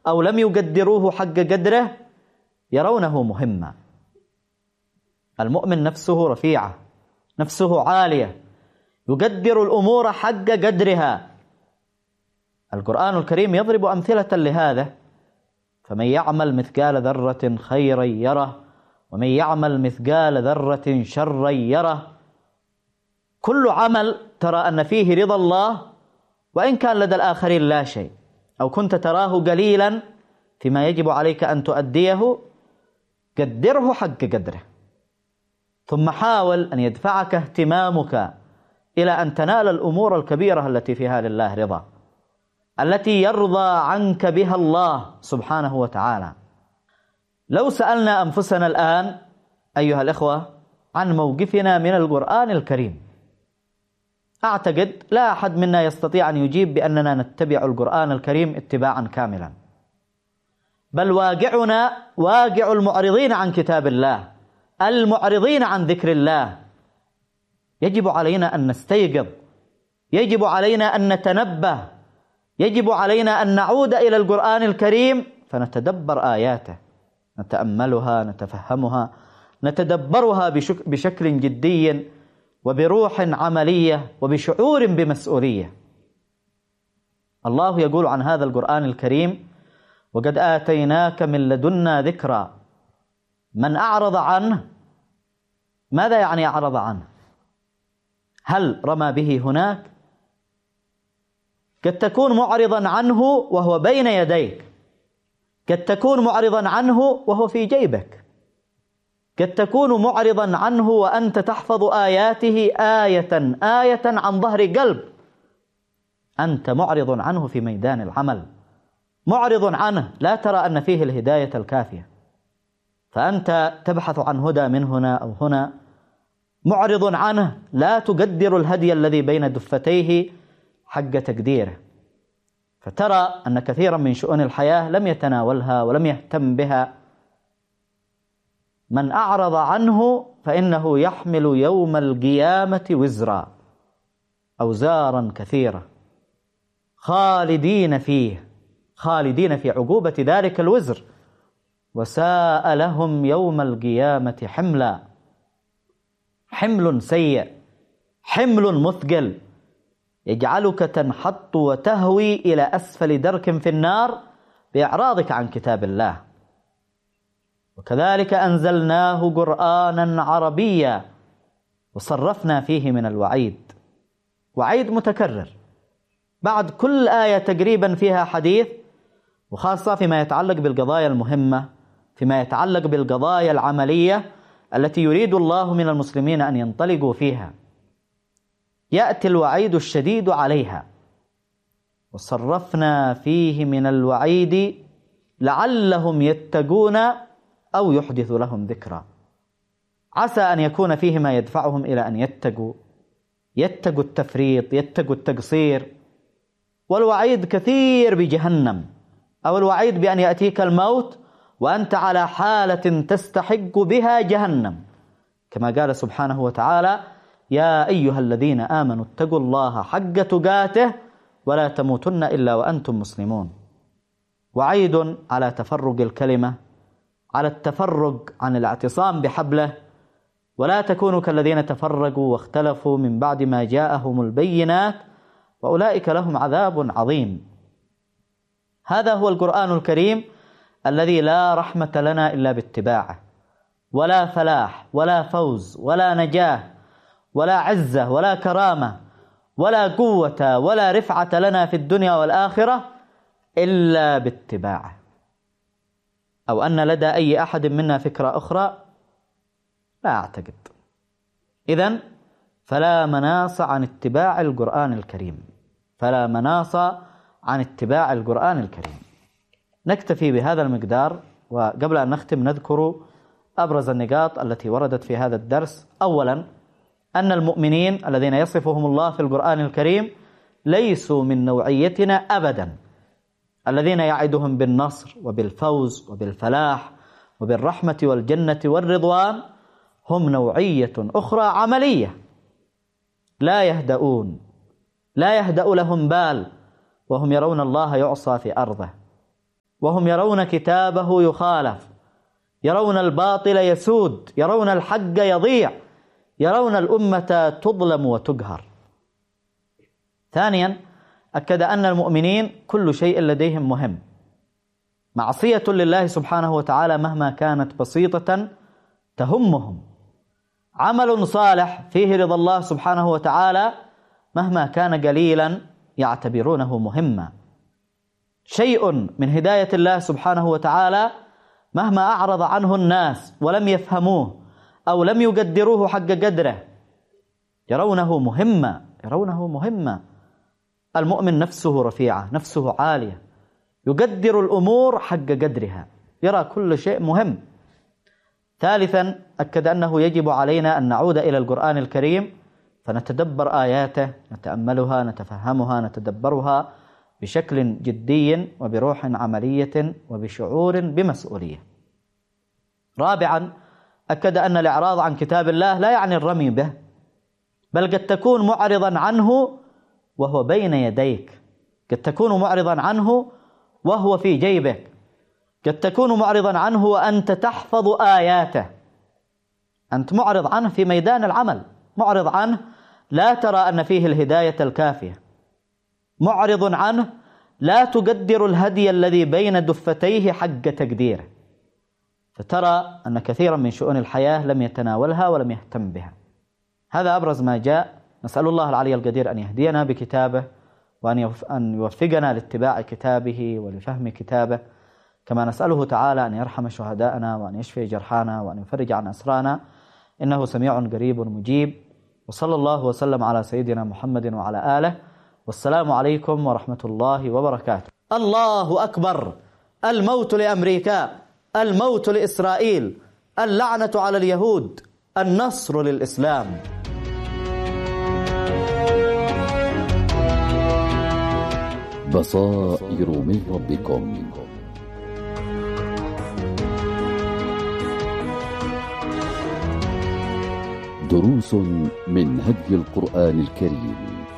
أو لم يقدروه حق قدره يرونه مهما. المؤمن نفسه رفيعة، نفسه عالية، يقدر الأمور حق قدرها. القرآن الكريم يضرب أمثلة لهذا: فمن يعمل مثقال ذرة خيرا يره، ومن يعمل مثقال ذرة شرا يره. كل عمل ترى أن فيه رضا الله، وإن كان لدى الآخرين لا شيء، أو كنت تراه قليلا فيما يجب عليك أن تؤديه، قدره حق قدره، ثم حاول أن يدفعك اهتمامك إلى أن تنال الأمور الكبيرة التي فيها لله رضا، التي يرضى عنك بها الله سبحانه وتعالى. لو سألنا أنفسنا الآن أيها الإخوة عن موقفنا من القرآن الكريم، أعتقد لا أحد منا يستطيع أن يجيب بأننا نتبع القرآن الكريم اتباعا كاملا، بل واقعنا واقع المعرضين عن كتاب الله، المعرضين عن ذكر الله. يجب علينا أن نستيقظ، يجب علينا أن نتنبه، يجب علينا أن نعود إلى القرآن الكريم فنتدبر آياته، نتأملها، نتفهمها، نتدبرها بشكل جدي وبروح عملية وبشعور بمسؤولية. الله يقول عن هذا القرآن الكريم: وقد آتيناك من لدنا ذكرا من أعرض عنه. ماذا يعني أعرض عنه؟ هل رمى به هناك؟ قد تكون معرضا عنه وهو بين يديك، قد تكون معرضا عنه وهو في جيبك، قد تكون معرضا عنه وأنت تحفظ آياته آية آية عن ظهر قلب. أنت معرض عنه في ميدان العمل، معرض عنه، لا ترى أن فيه الهداية الكافية، فأنت تبحث عن هدى من هنا أو هنا، معرض عنه، لا تقدر الهدي الذي بين دفتيه حق تقديره، فترى أن كثيرا من شؤون الحياة لم يتناولها ولم يهتم بها. من أعرض عنه فإنه يحمل يوم القيامة وزرا، أوزارا كثيرة، خالدين فيه، خالدين في عقوبة ذلك الوزر، وساء لهم يوم القيامة حملا. حمل سيء، حمل مثقل، يجعلك تنحط وتهوي إلى أسفل درك في النار بإعراضك عن كتاب الله. وكذلك أنزلناه قرآنا عربيا وصرفنا فيه من الوعيد، وعيد متكرر، بعد كل آية تقريبا فيها حديث، وخاصة فيما يتعلق بالقضايا المهمة، فيما يتعلق بالقضايا العملية التي يريد الله من المسلمين أن ينطلقوا فيها، يأتي الوعيد الشديد عليها. وصرفنا فيه من الوعيد لعلهم يتقون أو يحدث لهم ذكرا. عسى أن يكون فيه ما يدفعهم إلى أن يتقوا التفريط، يتقوا التقصير. والوعيد كثير بجهنم، أو الوعيد بأن يأتيك الموت وأنت على حالة تستحق بها جهنم، كما قال سبحانه وتعالى: يا أيها الذين آمنوا اتقوا الله حق تقاته ولا تموتن إلا وأنتم مسلمون. وعيد على تفرق الكلمة، على التفرق عن الاعتصام بحبله، ولا تكونوا كالذين تفرقوا واختلفوا من بعد ما جاءهم البينات وأولئك لهم عذاب عظيم. هذا هو القرآن الكريم الذي لا رحمة لنا إلا باتباعه، ولا فلاح ولا فوز ولا نجاة ولا عزة ولا كرامة ولا قوة ولا رفعة لنا في الدنيا والآخرة إلا باتباعه. أو أن لدى أي أحد منا فكرة أخرى؟ لا أعتقد. إذن فلا مناص عن اتباع القرآن الكريم، فلا مناص عن اتباع القرآن الكريم. نكتفي بهذا المقدار، وقبل أن نختم نذكر أبرز النقاط التي وردت في هذا الدرس. أولا، أن المؤمنين الذين يصفهم الله في القرآن الكريم ليسوا من نوعيتنا أبدا، الذين يعدهم بالنصر وبالفوز وبالفلاح وبالرحمة والجنة والرضوان. هم نوعية أخرى عملية، لا يهدؤون، لا يهدأ لهم بال، وهم يرون الله يعصى في أرضه، وهم يرون كتابه يخالف، يرون الباطل يسود، يرون الحق يضيع، يرون الأمة تظلم وتقهر. ثانيا، أكد أن المؤمنين كل شيء لديهم مهم. معصية لله سبحانه وتعالى مهما كانت بسيطة تهمهم، عمل صالح فيه رضا الله سبحانه وتعالى مهما كان قليلا يعتبرونه مهما. شيء من هداية الله سبحانه وتعالى مهما أعرض عنه الناس ولم يفهموه أو لم يقدروه حق قدره يرونه مهما، يرونه مهما. المؤمن نفسه رفيعة، نفسه عالية، يقدر الأمور حق قدرها، يرى كل شيء مهم. ثالثا، أكد أنه يجب علينا أن نعود إلى القرآن الكريم فنتدبر آياته، نتأملها، نتفهمها، نتدبرها بشكل جدي وبروح عملية وبشعور بمسؤولية. رابعا، أكد أن الإعراض عن كتاب الله لا يعني الرمي به، بل قد تكون معرضا عنه وهو بين يديك، قد تكون معرضا عنه وهو في جيبك، قد تكون معرضا عنه وأنت تحفظ آياته. أنت معرض عنه في ميدان العمل، معرض عنه لا ترى أن فيه الهداية الكافية، معرض عنه لا تقدر الهدي الذي بين دفتيه حق تقديره، فترى أن كثيرا من شؤون الحياة لم يتناولها ولم يهتم بها. هذا أبرز ما جاء. نسأل الله العلي القدير أن يهدينا بكتابه وأن يوفقنا لاتباع كتابه ولفهم كتابه، كما نسأله تعالى أن يرحم شهداءنا وأن يشفي جرحانا وأن يفرج عن أسرانا، إنه سميع قريب مجيب. وصلى الله وسلم على سيدنا محمد وعلى آله، والسلام عليكم ورحمة الله وبركاته. الله أكبر. الموت لأمريكا، الموت لإسرائيل، اللعنة على اليهود، النصر للإسلام. بصائر من ربكم. دروس من هدي القرآن الكريم.